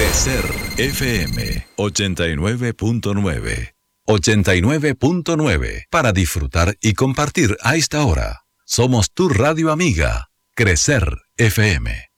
Crecer FM 89.9. 89.9 para disfrutar y compartir a esta hora. Somos tu radio amiga, Crecer FM.